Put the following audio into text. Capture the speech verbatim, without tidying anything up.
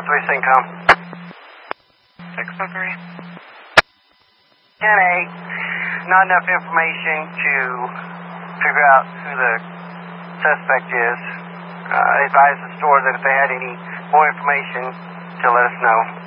three Syncom. six oh three. ten eight. Not enough information to figure out who the suspect is. Uh, they advised the store that if they had any more information to let us know.